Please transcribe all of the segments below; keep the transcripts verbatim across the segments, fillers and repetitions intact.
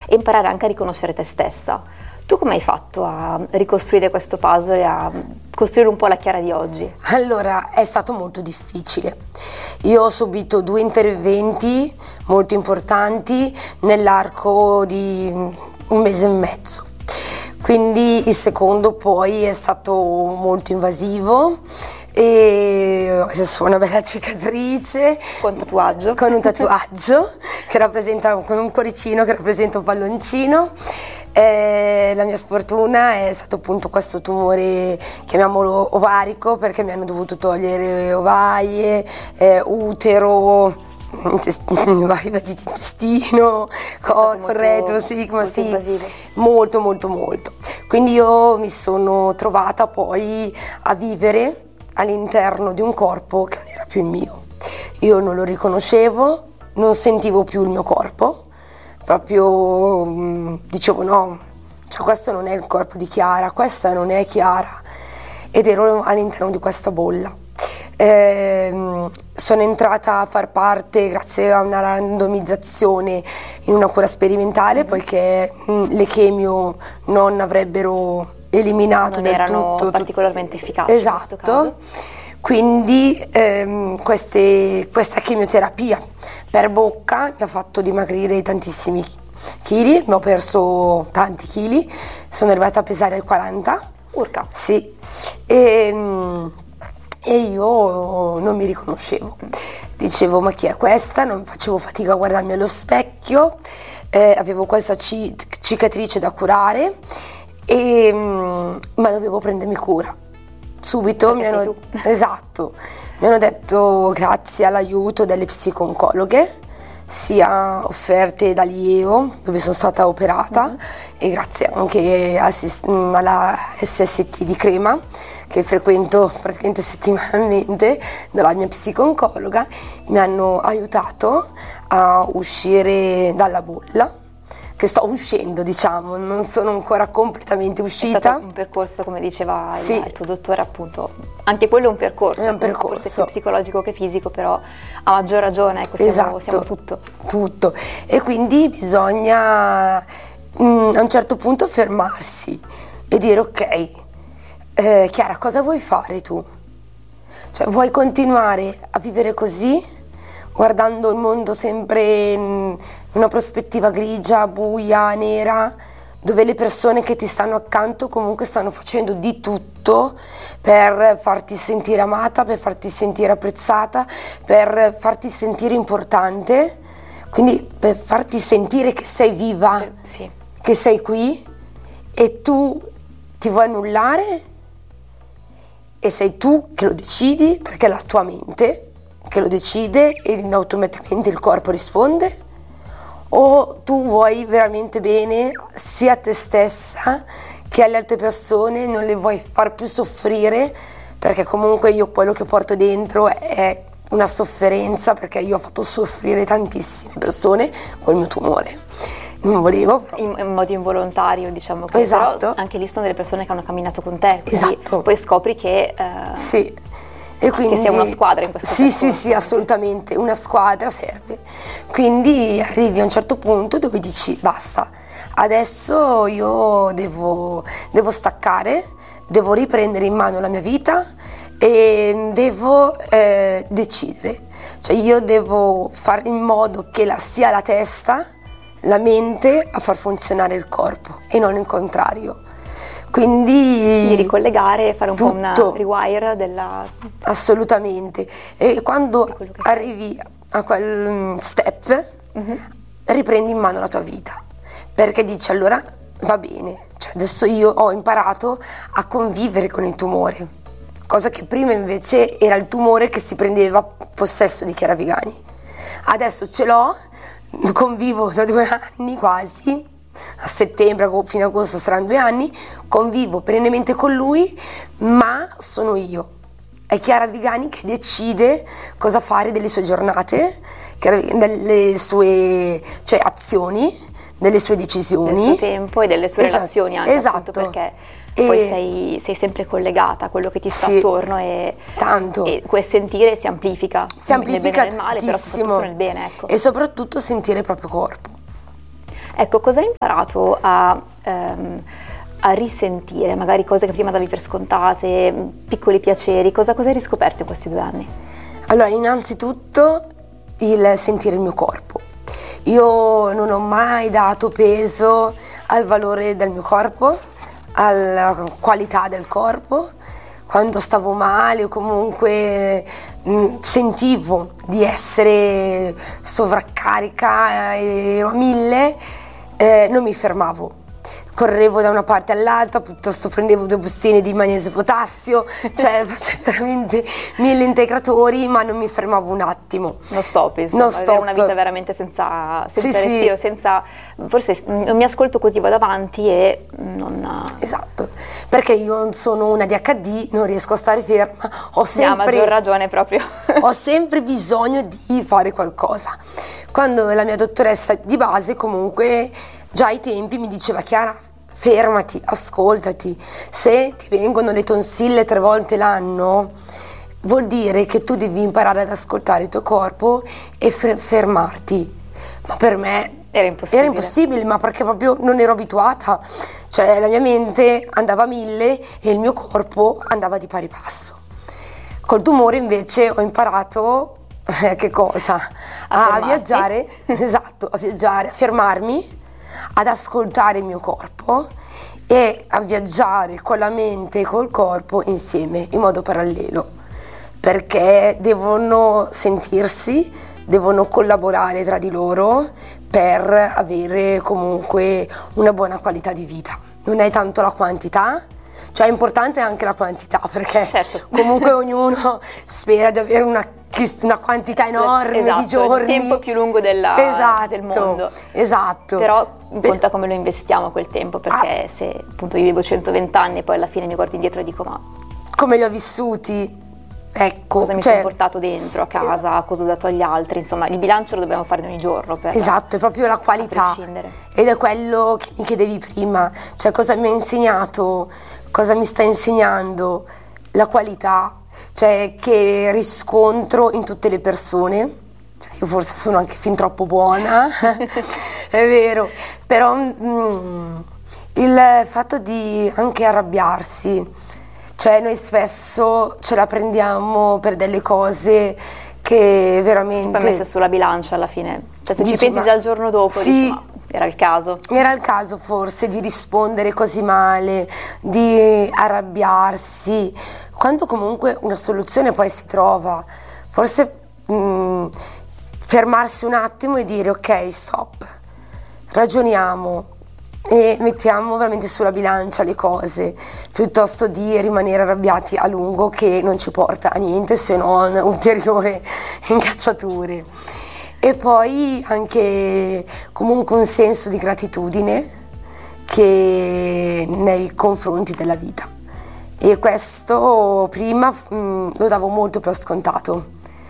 e imparare anche a riconoscere te stessa. Tu come hai fatto a ricostruire questo puzzle e a costruire un po' la Chiara di oggi? Allora, è stato molto difficile. Io ho subito due interventi molto importanti nell'arco di un mese e mezzo. Quindi il secondo poi è stato molto invasivo e ho una bella cicatrice con tatuaggio con un tatuaggio che rappresenta, con un cuoricino che rappresenta un palloncino. Eh, la mia sfortuna è stato appunto questo tumore, chiamiamolo ovarico, perché mi hanno dovuto togliere ovaie, eh, utero, vari pezzi di intestino, colon, retro, sigma, sì, invasivo. molto molto molto. Quindi io mi sono trovata poi a vivere all'interno di un corpo che non era più il mio. Io non lo riconoscevo, non sentivo più il mio corpo, proprio mh, dicevo no, cioè questo non è il corpo di Chiara, questa non è Chiara, ed ero all'interno di questa bolla. Eh, sono entrata a far parte, grazie a una randomizzazione, in una cura sperimentale, mm-hmm. poiché mh, le chemio non avrebbero eliminato non del erano tutto particolarmente efficaci. Esatto. In questo caso. Quindi ehm, queste, questa chemioterapia per bocca mi ha fatto dimagrire tantissimi chili, mi ho perso tanti chili, sono arrivata a pesare quaranta. Urca. Sì, e, e io non mi riconoscevo. Dicevo ma chi è questa? Non facevo fatica a guardarmi allo specchio, eh, avevo questa ci- cicatrice da curare, e, ma dovevo prendermi cura. Subito mi hanno, esatto, mi hanno detto grazie all'aiuto delle psico-oncologhe, sia offerte dall'I E O dove sono stata operata, uh-huh. e grazie anche assist- alla S S T di Crema, che frequento praticamente settimanalmente, dalla mia psico-oncologa, mi hanno aiutato a uscire dalla bolla, che sto uscendo, diciamo, non sono ancora completamente uscita. È stato un percorso, come diceva il, sì. il tuo dottore, appunto, anche quello è un percorso, è un percorso, forse più psicologico che fisico, però a maggior ragione, ecco, siamo, esatto. siamo tutto. Tutto, e quindi bisogna mh, a un certo punto fermarsi e dire ok, eh, Chiara, cosa vuoi fare tu? Cioè, vuoi continuare a vivere così? Guardando il mondo sempre in una prospettiva grigia, buia, nera, dove le persone che ti stanno accanto comunque stanno facendo di tutto per farti sentire amata, per farti sentire apprezzata, per farti sentire importante, quindi per farti sentire che sei viva, eh, sì. che sei qui, e tu ti vuoi annullare e sei tu che lo decidi, perché è la tua mente che lo decide e automaticamente il corpo risponde, o tu vuoi veramente bene sia a te stessa che alle altre persone, non le vuoi far più soffrire, perché comunque io quello che porto dentro è una sofferenza, perché io ho fatto soffrire tantissime persone col mio tumore. Non volevo però. In, in modo involontario, diciamo che esatto. Però anche lì sono delle persone che hanno camminato con te, quindi esatto. poi scopri che eh, sì. E quindi, che sia una squadra in questo sì, percorso. Sì, sì, assolutamente, una squadra serve. Quindi arrivi a un certo punto dove dici basta, adesso io devo, devo staccare, devo riprendere in mano la mia vita e devo eh, decidere. Cioè io devo fare in modo che la, sia la testa, la mente a far funzionare il corpo e non il contrario. Quindi di ricollegare e fare un tutto. po' una rewire della... Assolutamente, e quando arrivi a quel step uh-huh. riprendi in mano la tua vita, perché dici allora va bene, cioè adesso io ho imparato a convivere con il tumore, cosa che prima invece era il tumore che si prendeva possesso di Chiara Vigani. Adesso ce l'ho, convivo da due anni quasi, a settembre, fino a agosto saranno due anni, convivo perennemente con lui, ma sono io. È Chiara Vigani che decide cosa fare delle sue giornate, delle sue cioè, azioni, delle sue decisioni. Del suo tempo e delle sue esatto, relazioni anche, esatto. appunto, perché e poi sei, sei sempre collegata a quello che ti sta sì, attorno e, tanto. e quel sentire si amplifica, si amplifica nel bene e nel male, però soprattutto nel bene, ecco. E soprattutto sentire il proprio corpo. Ecco, cosa hai imparato a, ehm, a risentire? Magari cose che prima davi per scontate, piccoli piaceri, cosa, cosa hai riscoperto in questi due anni? Allora, innanzitutto il sentire il mio corpo. Io non ho mai dato peso al valore del mio corpo, alla qualità del corpo. Quando stavo male o comunque mh, sentivo di essere sovraccarica, eh, ero a mille, eh, non mi fermavo. Correvo da una parte all'altra, piuttosto prendevo due bustine di magnesio e potassio, cioè facevo veramente mille integratori, ma non mi fermavo un attimo. Non stop, insomma, non stop. Una vita veramente senza, senza sì, respiro, sì. senza, forse non mi ascolto così, vado avanti e non... Esatto, perché io sono una D H D, non riesco a stare ferma, ho sempre, a maggior ragione proprio. ho sempre bisogno di fare qualcosa. Quando la mia dottoressa di base comunque già ai tempi mi diceva: Chiara, fermati, ascoltati, se ti vengono le tonsille tre volte l'anno vuol dire che tu devi imparare ad ascoltare il tuo corpo e fer- fermarti. Ma per me era impossibile. era impossibile, ma perché proprio non ero abituata, cioè la mia mente andava a mille e il mio corpo andava di pari passo. Col tumore invece ho imparato eh, che cosa? A, a viaggiare, esatto, a viaggiare, a fermarmi, ad ascoltare il mio corpo e a viaggiare con la mente e col corpo insieme, in modo parallelo, perché devono sentirsi, devono collaborare tra di loro per avere comunque una buona qualità di vita. Non è tanto la quantità, cioè è importante anche la quantità, perché certo. comunque ognuno spera di avere una, una quantità enorme esatto, di giorni. Il tempo più lungo della, esatto, del mondo. Esatto. Però conta come lo investiamo quel tempo, perché ah. se appunto io vivo centoventi anni e poi alla fine mi guardo indietro e dico: ma come li ho vissuti? Ecco, cosa mi cioè, sono portato dentro a casa, cosa ho dato agli altri, insomma il bilancio lo dobbiamo fare ogni giorno per, esatto, è proprio la qualità ed è quello che mi chiedevi prima, cioè cosa mi ha insegnato, cosa mi sta insegnando, la qualità, cioè che riscontro in tutte le persone. Cioè, io forse sono anche fin troppo buona, è vero, però mm, il fatto di anche arrabbiarsi, cioè noi spesso ce la prendiamo per delle cose che veramente... Poi messe sulla bilancia alla fine, cioè se dici, ci pensi ma... già il giorno dopo sì, dici: ma era il caso. Era il caso forse di rispondere così male, di arrabbiarsi, quando comunque una soluzione poi si trova. Forse mh, fermarsi un attimo e dire: ok, stop, ragioniamo e mettiamo veramente sulla bilancia le cose, piuttosto di rimanere arrabbiati a lungo, che non ci porta a niente se non ulteriori incacciature. E poi anche comunque un senso di gratitudine che nei confronti della vita, e questo prima mh, lo davo molto per scontato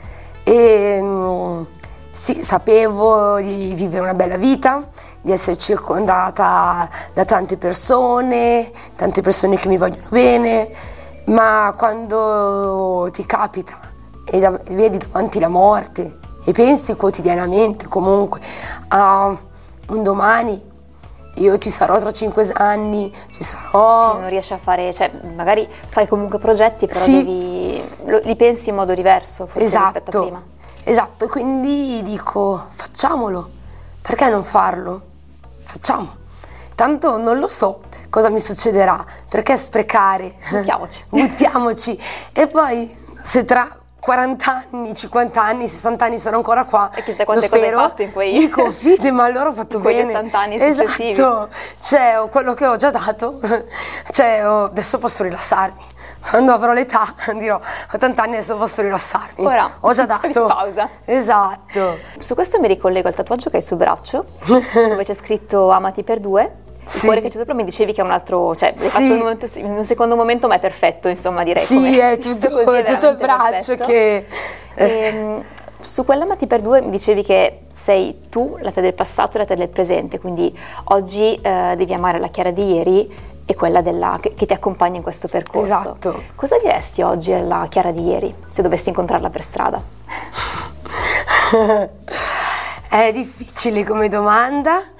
e mh, sì, sapevo di vivere una bella vita, di essere circondata da tante persone, tante persone che mi vogliono bene, ma quando ti capita e da- vedi davanti la morte e pensi quotidianamente comunque a un domani, io ci sarò tra cinque anni, ci sarò... Sì, non riesci a fare, cioè magari fai comunque progetti, però Sì. devi, lo- li pensi in modo diverso forse rispetto a Esatto, prima. esatto, quindi dico: facciamolo, perché non farlo? Facciamo, tanto non lo so cosa mi succederà, perché sprecare? Buttiamoci. Buttiamoci, e poi se tra quaranta anni, cinquanta anni, sessanta anni sono ancora qua, E chissà quante lo cose hai spero, fatto in quei- dico: fide, ma allora ho fatto in quegli bene. ottanta anni Esatto, successivi. cioè ho quello che ho già dato, cioè ho- adesso posso rilassarmi. Quando avrò l'età dirò: ottanta anni, adesso posso rilassarmi. Ora, ho già un po' di dato. pausa. Esatto. Su questo mi ricollego al tatuaggio che hai sul braccio, dove c'è scritto amati per due. Il Sì. cuore che c'è sopra mi dicevi che è un altro, cioè l'hai Sì. fatto in un, momento- in un secondo momento, ma è perfetto, insomma, direi. Sì, come- è giusto tutto, così, è tutto il veramente braccio perfetto. che... Ehm, su quell'amati per due mi dicevi che sei tu, la te del passato e la te del presente, quindi oggi eh, devi amare la Chiara di ieri e quella della, che, che ti accompagna in questo percorso. Esatto. Cosa diresti oggi alla Chiara di ieri, se dovessi incontrarla per strada? È difficile come domanda,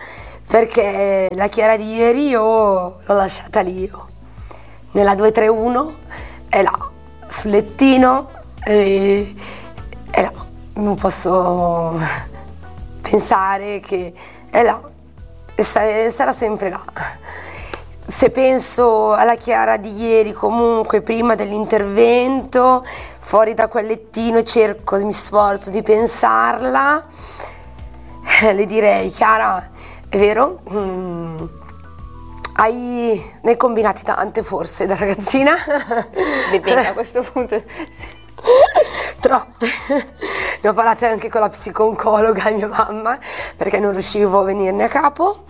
perché la Chiara di ieri io l'ho lasciata lì io, nella due tre uno, è là, sul lettino, e, è là, non posso pensare che è là, e sarà, sarà sempre là. Se penso alla Chiara di ieri, comunque prima dell'intervento, fuori da quel lettino, cerco, mi sforzo di pensarla, eh, le direi: Chiara, è vero, mm, hai, ne hai combinati tante forse da ragazzina. Bene, a questo punto troppe. Ne ho parlato anche con la psico-oncologa e mia mamma, perché non riuscivo a venirne a capo,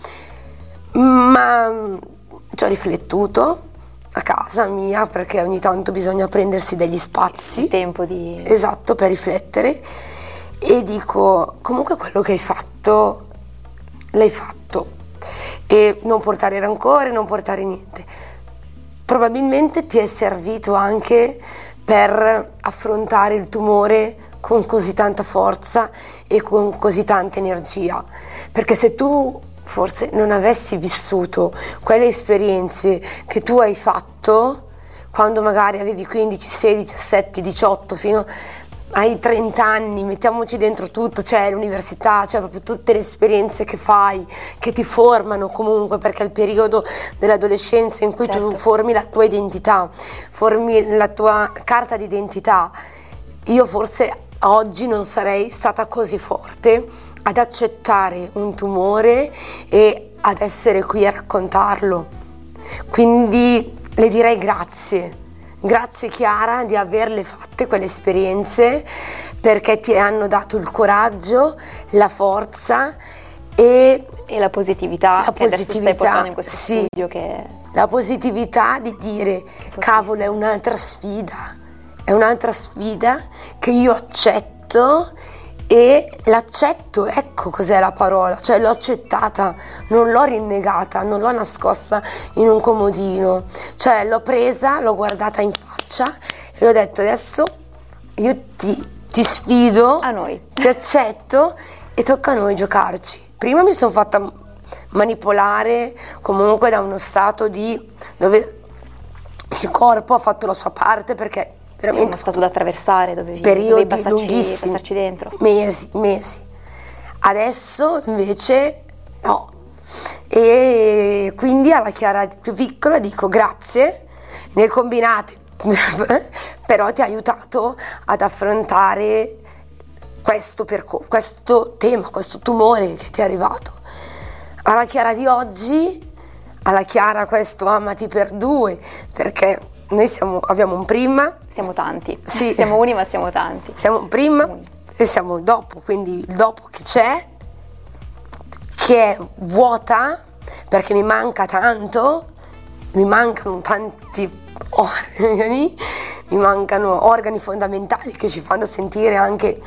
ma ci ho riflettuto a casa mia, perché ogni tanto bisogna prendersi degli spazi, tempo di... esatto, per riflettere, e dico: comunque quello che hai fatto l'hai fatto, e non portare rancore, non portare niente. Probabilmente ti è servito anche per affrontare il tumore con così tanta forza e con così tanta energia, perché se tu forse non avessi vissuto quelle esperienze che tu hai fatto quando magari avevi quindici, sedici, diciassette, diciotto, fino ai trenta anni, mettiamoci dentro tutto, c'è cioè l'università, c'è cioè proprio tutte le esperienze che fai, che ti formano comunque, perché è il periodo dell'adolescenza in cui certo. tu formi la tua identità, formi la tua carta d'identità. Io forse oggi non sarei stata così forte ad accettare un tumore e ad essere qui a raccontarlo. Quindi le direi grazie. Grazie Chiara di averle fatte quelle esperienze, perché ti hanno dato il coraggio, la forza e, e la positività, la che positività, adesso stai portando in questo sì, studio. Che... la positività di dire: cavolo, è un'altra sfida, è un'altra sfida che io accetto, e l'accetto, ecco cos'è la parola, cioè l'ho accettata, non l'ho rinnegata, non l'ho nascosta in un comodino, cioè l'ho presa, l'ho guardata in faccia e le ho detto: adesso io ti, ti sfido, a noi, ti accetto e tocca a noi giocarci. Prima mi sono fatta manipolare comunque da uno stato di dove il corpo ha fatto la sua parte, perché veramente è uno stato da attraversare, dovevi, periodi dovevi lunghissimi, passarci dentro, mesi, mesi. Adesso invece no, e quindi alla Chiara più piccola dico: grazie, ne hai combinate, però ti ha aiutato ad affrontare questo percorso, questo tema, questo tumore che ti è arrivato. Alla Chiara di oggi, alla Chiara questo amati per due, perché noi siamo, abbiamo un prima. Siamo tanti, sì. Siamo uni ma siamo tanti. Siamo un prima uni. E siamo il dopo, quindi il dopo che c'è, che è vuota, perché mi manca tanto, mi mancano tanti organi, mi mancano organi fondamentali che ci fanno sentire anche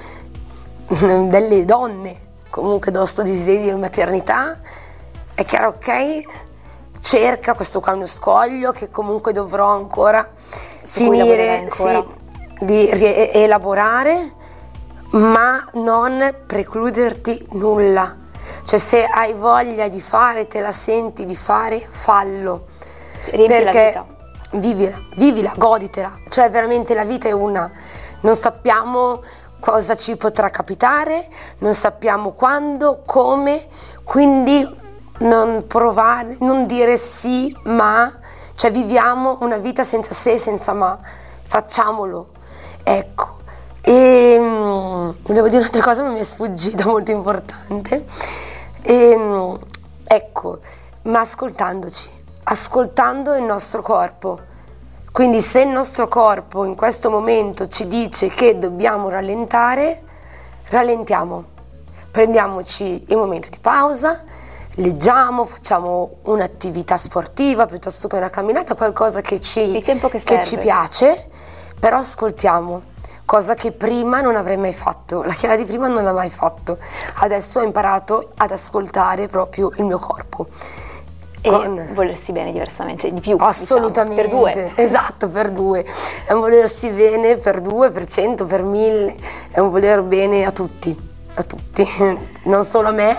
delle donne, comunque do sto desiderio di maternità. È chiaro, ok? Cerca questo quando scoglio che comunque dovrò ancora Su finire ancora. Sì, di rielaborare, ma non precluderti nulla. Cioè, se hai voglia di fare, te la senti di fare, fallo. Riempi perché la vita. Vivila, vivila, goditela. Cioè veramente la vita è una. Non sappiamo cosa ci potrà capitare, non sappiamo quando, come, quindi non provare, non dire sì, ma, cioè viviamo una vita senza se, senza ma, facciamolo, ecco. E mh, volevo dire un'altra cosa ma mi è sfuggita, molto importante, e, mh, ecco, ma ascoltandoci, ascoltando il nostro corpo. Quindi se il nostro corpo in questo momento ci dice che dobbiamo rallentare, rallentiamo, prendiamoci il momento di pausa, leggiamo, facciamo un'attività sportiva piuttosto che una camminata, qualcosa che ci, il tempo che che ci piace, però ascoltiamo, cosa che prima non avrei mai fatto. La Chiara di prima non l'ha mai fatto, adesso ho imparato ad ascoltare proprio il mio corpo. E Con... volersi bene diversamente, cioè di più, assolutamente, diciamo, per due. Esatto, per due. È un volersi bene per due, per cento, per mille, è un voler bene a tutti, a tutti, non solo a me,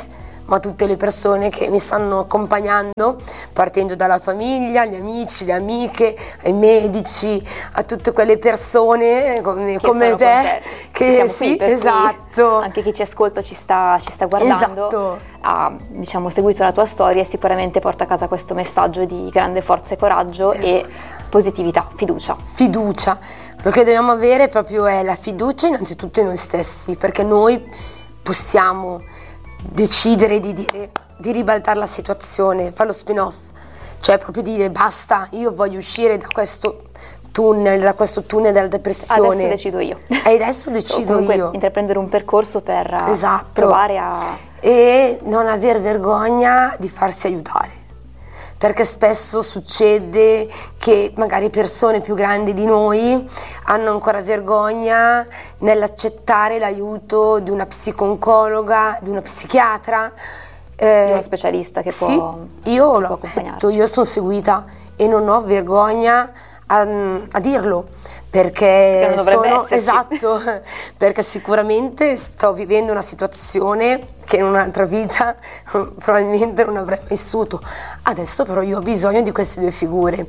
ma a tutte le persone che mi stanno accompagnando, partendo dalla famiglia, gli amici, le amiche, ai medici, a tutte quelle persone come, che come te, te, che, che sì, qui, esatto. Anche chi ci ascolta ci sta, ci sta guardando, esatto. ha diciamo, seguito la tua storia e sicuramente porta a casa questo messaggio di grande forza e coraggio e, e positività, fiducia. Fiducia. Quello che dobbiamo avere proprio è la fiducia innanzitutto in noi stessi, perché noi possiamo decidere di dire, di ribaltare la situazione, fare lo spin-off, cioè proprio dire basta, io voglio uscire da questo tunnel, da questo tunnel della depressione. Adesso decido io. E adesso decido io. Intraprendere un percorso per esatto. provare a... E non aver vergogna di farsi aiutare. Perché spesso succede che magari persone più grandi di noi hanno ancora vergogna nell'accettare l'aiuto di una psico-oncologa, di una psichiatra. Eh, di uno specialista che sì, può io lo ammetto, io sono seguita e non ho vergogna a, a dirlo. Perché, perché non sono esatto, perché sicuramente sto vivendo una situazione che in un'altra vita probabilmente non avrei vissuto. Adesso però io ho bisogno di queste due figure,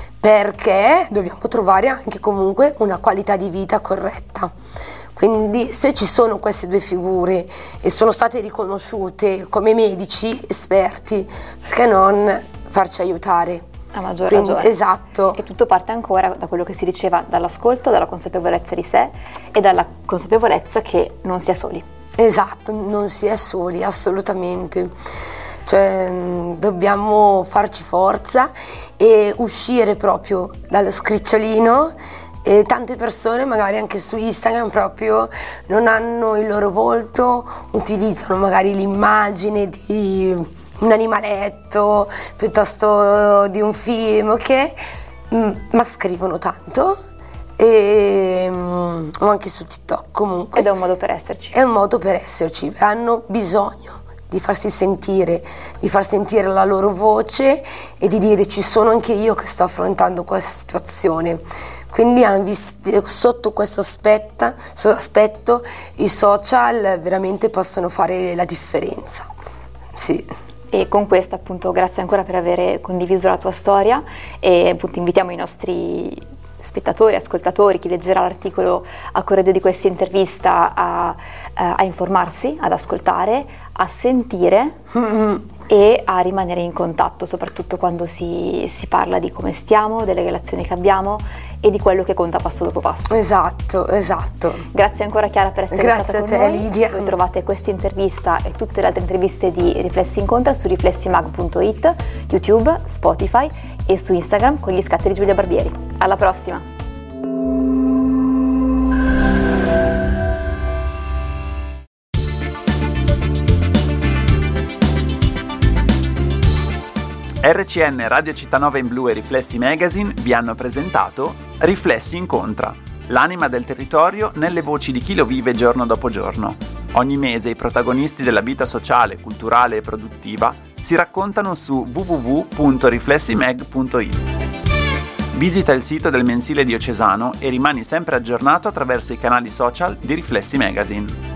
perché dobbiamo trovare anche comunque una qualità di vita corretta. Quindi se ci sono queste due figure e sono state riconosciute come medici esperti, perché non farci aiutare? A maggior Quindi, ragione. Esatto. E tutto parte ancora da quello che si diceva, dall'ascolto, dalla consapevolezza di sé e dalla consapevolezza che non si è soli. Esatto, non si è soli, assolutamente. Cioè, dobbiamo farci forza e uscire proprio dallo scricciolino. E tante persone magari anche su Instagram proprio non hanno il loro volto, utilizzano magari l'immagine di un animaletto piuttosto di un film, ok? Ma scrivono tanto e, o anche su TikTok comunque. Ed è un modo per esserci. È un modo per esserci, hanno bisogno di farsi sentire, di far sentire la loro voce e di dire ci sono anche io che sto affrontando questa situazione. Quindi sotto questo aspetto, aspetto i social veramente possono fare la differenza. Sì. E con questo appunto grazie ancora per aver condiviso la tua storia e appunto invitiamo i nostri spettatori, ascoltatori, chi leggerà l'articolo a corredo di questa intervista a, a informarsi, ad ascoltare, a sentire mm-hmm. e a rimanere in contatto, soprattutto quando si, si parla di come stiamo, delle relazioni che abbiamo e di quello che conta passo dopo passo. Esatto, esatto. Grazie ancora Chiara per essere Grazie stata con a te, noi. Lidia. Voi trovate questa intervista e tutte le altre interviste di Riflessi Incontra su riflessimag punto it, YouTube, Spotify e su Instagram con gli scatti di Giulia Barbieri. Alla prossima! R C N Radio Città in Blu e Riflessi Magazine vi hanno presentato Riflessi Incontra, l'anima del territorio nelle voci di chi lo vive giorno dopo giorno. Ogni mese i protagonisti della vita sociale, culturale e produttiva si raccontano su w w w punto riflessimag punto it. Visita il sito del mensile diocesano e rimani sempre aggiornato attraverso i canali social di Riflessi Magazine.